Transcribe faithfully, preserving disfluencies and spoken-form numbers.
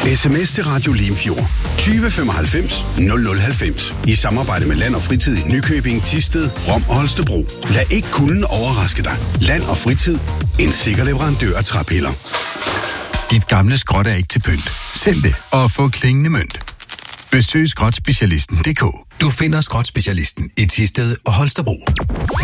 Sms til Radio Limfjord tyve femoghalvfems nul nul halvfems i samarbejde med Land og Fritid i Nykøbing, Thisted, Rom og Holstebro. Lad ikke kulden overraske dig. Land og Fritid. En sikker leverandør af træpiller. Dit gamle skrot er ikke til pynt. Sælg det og få klingende mønt. Besøg skrotspecialisten punktum d k. Du finder skrotspecialisten i Thisted og Holstebro.